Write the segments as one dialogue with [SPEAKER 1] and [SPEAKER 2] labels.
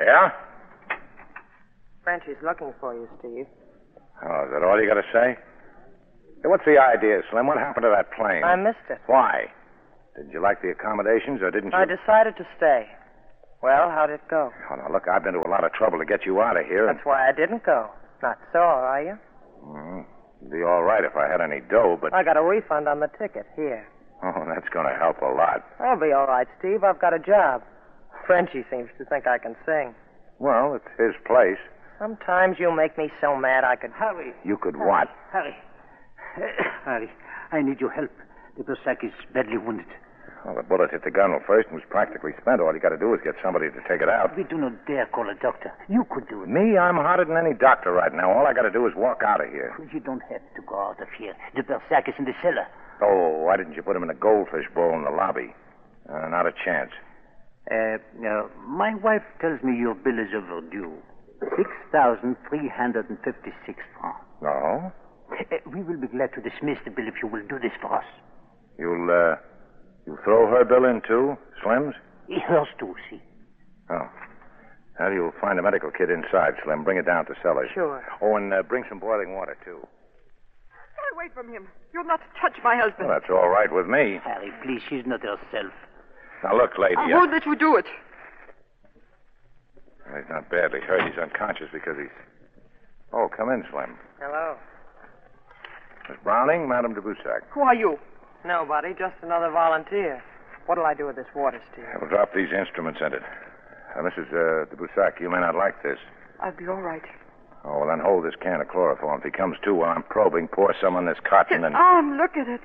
[SPEAKER 1] Yeah?
[SPEAKER 2] Frenchie's looking for you, Steve.
[SPEAKER 1] Oh, is that all you got to say? Hey, what's the idea, Slim? What happened to that plane?
[SPEAKER 2] I missed it.
[SPEAKER 1] Why? Did you like the accommodations, or didn't you?
[SPEAKER 2] I decided to stay. Well, how'd it go?
[SPEAKER 1] Oh, now, look, I've been to a lot of trouble to get you out of here.
[SPEAKER 2] That's why I didn't go. Not sore, are you?
[SPEAKER 1] It'd be all right if I had any dough, but...
[SPEAKER 2] I got a refund on the ticket. Here.
[SPEAKER 1] Oh, that's going to help a lot.
[SPEAKER 2] I'll be all right, Steve. I've got a job. Frenchie seems to think I can sing.
[SPEAKER 1] Well, it's his place.
[SPEAKER 2] Sometimes you make me so mad I could...
[SPEAKER 3] Harry.
[SPEAKER 1] You could what?
[SPEAKER 3] Harry. Harry, I need your help. The Bersac is badly wounded.
[SPEAKER 1] Well, the bullet hit the gunwale first and was practically spent. All you got to do is get somebody to take it out.
[SPEAKER 3] We do not dare call a doctor. You could do it.
[SPEAKER 1] Me? I'm hotter than any doctor right now. All I got to do is walk out of here.
[SPEAKER 3] You don't have to go out of here. The Bersac is in the cellar.
[SPEAKER 1] Oh, why didn't you put him in a goldfish bowl in the lobby? Not a chance.
[SPEAKER 3] My wife tells me your bill is overdue. 6,356 francs.
[SPEAKER 1] No?
[SPEAKER 3] We will be glad to dismiss the bill if you will do this for us.
[SPEAKER 1] You'll throw her bill in, too, Slim's?
[SPEAKER 3] Hers too, see.
[SPEAKER 1] Oh. Now, you'll find a medical kit inside, Slim. Bring it down to cellars.
[SPEAKER 2] Sure.
[SPEAKER 1] Oh, and bring some boiling water, too.
[SPEAKER 4] Stay away from him. You'll not touch my husband.
[SPEAKER 1] Well, that's all right with me.
[SPEAKER 3] Harry, please, she's not herself.
[SPEAKER 1] Now, look, lady.
[SPEAKER 4] I won't let you do it.
[SPEAKER 1] Well, he's not badly hurt. He's unconscious because he's... Oh, come in, Slim.
[SPEAKER 2] Hello.
[SPEAKER 1] Miss Browning, Madame de Boussac.
[SPEAKER 4] Who are you?
[SPEAKER 2] Nobody, just another volunteer. What'll I do with this water, Steve?
[SPEAKER 1] We'll drop these instruments in it. Mrs. de Boussac, you may not like this.
[SPEAKER 4] I'll be all right.
[SPEAKER 1] Oh, well, then hold this can of chloroform. If he comes to while I'm probing, pour some on this cotton and...
[SPEAKER 4] Look at it.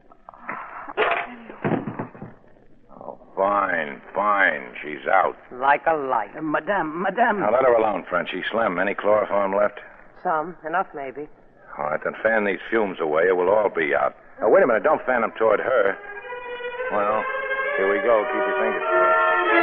[SPEAKER 1] Oh, fine, fine. She's out.
[SPEAKER 2] Like a light.
[SPEAKER 3] Madame.
[SPEAKER 1] Now, let her alone, Frenchie. Slim, any chloroform left?
[SPEAKER 2] Some. Enough, maybe.
[SPEAKER 1] All right, then fan these fumes away or we'll all be out. Now, wait a minute. Don't fan them toward her. Well, here we go. Keep your fingers crossed.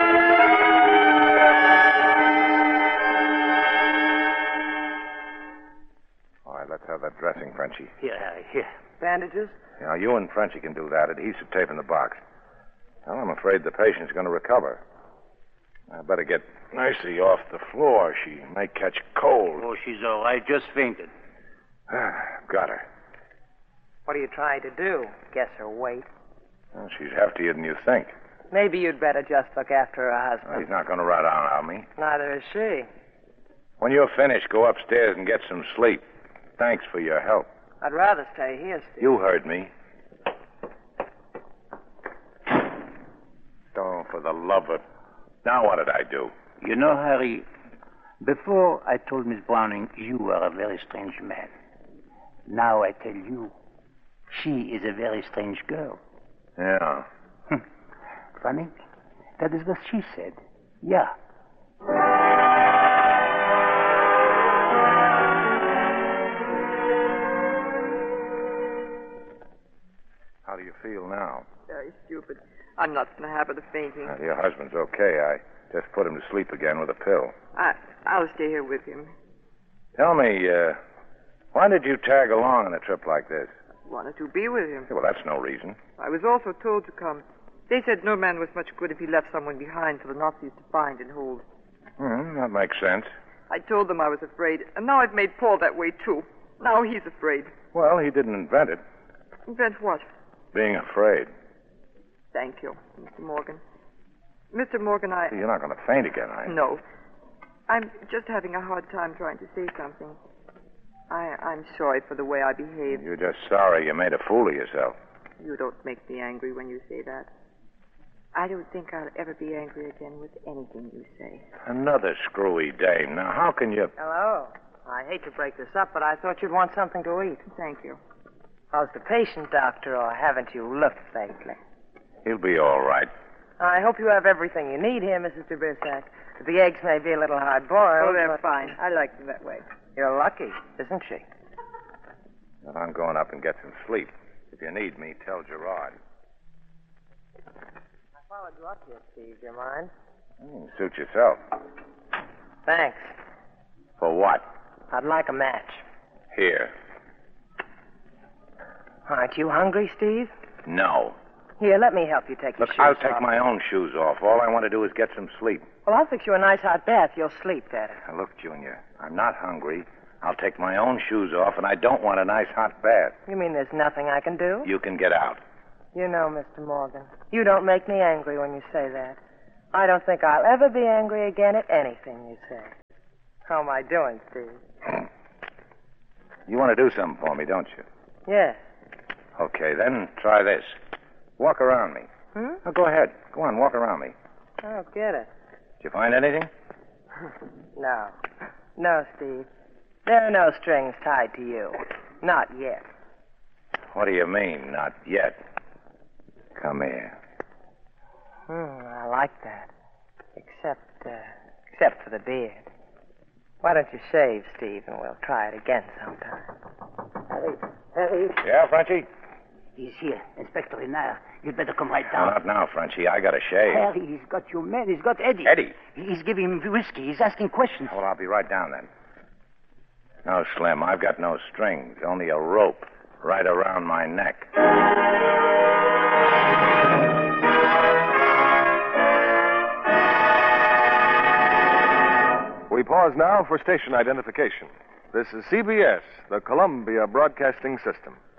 [SPEAKER 1] All right, let's have that dressing, Frenchie.
[SPEAKER 3] Here, Harry, here.
[SPEAKER 2] Bandages?
[SPEAKER 1] Now, you and Frenchie can do that. Adhesive tape in the box. Well, I'm afraid the patient's going to recover. I better get Mercy off the floor. She may catch cold.
[SPEAKER 3] Oh, she's all right. Just fainted.
[SPEAKER 1] Got her.
[SPEAKER 2] What are you trying to do? Guess her weight.
[SPEAKER 1] Well, she's heftier than you think.
[SPEAKER 2] Maybe you'd better just look after her husband.
[SPEAKER 1] Well, he's not going to run down on me.
[SPEAKER 2] Neither is she.
[SPEAKER 1] When you're finished, go upstairs and get some sleep. Thanks for your help.
[SPEAKER 2] I'd rather stay here, Steve.
[SPEAKER 1] You heard me. Oh, for the love of... Now what did I do?
[SPEAKER 3] You know, Harry, before I told Miss Browning you are a very strange man. Now I tell you, she is a very strange girl.
[SPEAKER 1] Yeah.
[SPEAKER 3] Funny? That is what she said. Yeah.
[SPEAKER 1] How do you feel now?
[SPEAKER 4] Very stupid. I'm not in the habit of fainting.
[SPEAKER 1] Your husband's okay. I just put him to sleep again with a pill.
[SPEAKER 4] I'll stay here with him.
[SPEAKER 1] Tell me, why did you tag along on a trip like this?
[SPEAKER 4] Wanted to be with him.
[SPEAKER 1] Well, that's no reason.
[SPEAKER 4] I was also told to come. They said no man was much good if he left someone behind for the Nazis to find and hold.
[SPEAKER 1] That makes sense.
[SPEAKER 4] I told them I was afraid, and now I've made Paul that way, too. Now he's afraid.
[SPEAKER 1] Well, he didn't invent it.
[SPEAKER 4] Invent what?
[SPEAKER 1] Being afraid.
[SPEAKER 4] Thank you, Mr. Morgan. Mr. Morgan,
[SPEAKER 1] You're not going to faint again, are you?
[SPEAKER 4] No. I'm just having a hard time trying to say something. I'm sorry for the way I behaved.
[SPEAKER 1] You're just sorry you made a fool of yourself.
[SPEAKER 4] You don't make me angry when you say that. I don't think I'll ever be angry again with anything you say.
[SPEAKER 1] Another screwy dame. Now, how can you...
[SPEAKER 2] Hello. I hate to break this up, but I thought you'd want something to eat.
[SPEAKER 4] Thank you.
[SPEAKER 2] How's the patient, Doctor, or haven't you looked lately?
[SPEAKER 1] He'll be all right.
[SPEAKER 2] I hope you have everything you need here, Mrs. de Bersac. The eggs may be a little hard-boiled.
[SPEAKER 4] Oh, they're
[SPEAKER 2] but
[SPEAKER 4] fine. I like them that way.
[SPEAKER 2] You're lucky, isn't she?
[SPEAKER 1] Well, I'm going up and get some sleep. If you need me, tell Gerard.
[SPEAKER 2] I followed you up here, Steve. Do you mind?
[SPEAKER 1] Suit yourself.
[SPEAKER 2] Thanks.
[SPEAKER 1] For what?
[SPEAKER 2] I'd like a match.
[SPEAKER 1] Here.
[SPEAKER 2] Aren't you hungry, Steve?
[SPEAKER 1] No.
[SPEAKER 2] Here, let me help you take your
[SPEAKER 1] Look,
[SPEAKER 2] shoes
[SPEAKER 1] I'll
[SPEAKER 2] off.
[SPEAKER 1] take my own shoes off. All I want to do is get some sleep.
[SPEAKER 2] Well, I'll fix you a nice hot bath. You'll sleep better.
[SPEAKER 1] Now, look, Junior, I'm not hungry. I'll take my own shoes off, and I don't want a nice hot bath.
[SPEAKER 2] You mean there's nothing I can do?
[SPEAKER 1] You can get out.
[SPEAKER 2] You know, Mr. Morgan, you don't make me angry when you say that. I don't think I'll ever be angry again at anything you say. How am I doing, Steve?
[SPEAKER 1] You want to do something for me, don't you?
[SPEAKER 2] Yes.
[SPEAKER 1] Okay, then try this. Walk around me.
[SPEAKER 2] Hmm?
[SPEAKER 1] Oh, go ahead. Go on, walk around me.
[SPEAKER 2] I don't get it.
[SPEAKER 1] Did you find anything?
[SPEAKER 2] No. No, Steve. There are no strings tied to you. Not yet.
[SPEAKER 1] What do you mean, not yet? Come here.
[SPEAKER 2] I like that. Except for the beard. Why don't you shave, Steve, and we'll try it again sometime.
[SPEAKER 3] Harry.
[SPEAKER 1] Yeah, Frenchie?
[SPEAKER 3] He's here. Inspector Renard. You'd better come right
[SPEAKER 1] No,
[SPEAKER 3] down.
[SPEAKER 1] not now, Frenchie. I got to shave.
[SPEAKER 3] Harry, he's got your man. He's got Eddie.
[SPEAKER 1] Eddie?
[SPEAKER 3] He's giving him whiskey. He's asking questions.
[SPEAKER 1] Well, I'll be right down then. No, Slim, I've got no strings, only a rope right around my neck.
[SPEAKER 5] We pause now for station identification. This is CBS, the Columbia Broadcasting System.